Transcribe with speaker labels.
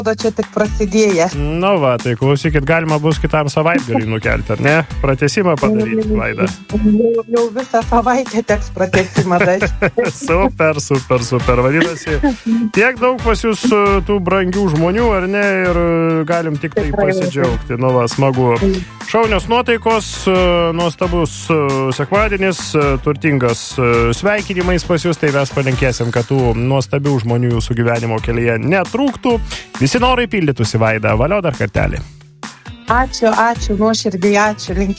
Speaker 1: čia tik prasidėję.
Speaker 2: Nu va, tai klausykit, galima bus kitam savaitgalį nukelti, ar ne? Pratęsimą padaryti, Vaida.
Speaker 1: Jau visą savaitę teks pratęsimą daryti.
Speaker 2: Super. Vadinasi, tiek daug pas jūs tų brangių žmonių, ar ne? Ir galim tik tai pasidžiaugti. Nu va, smagu. Šaunios nuotaikos, nuostabus sekmadienis, turtingas sveikinimais pas jūs, tai mes palinkėsim, kad tų nuostabių žmonių jūsų gyvenimo kelyje netrūktų. Visi norai pildytųsi, Vaida. Valio dar kartelį.
Speaker 1: Ačiū, nuoširdžiai ačiū.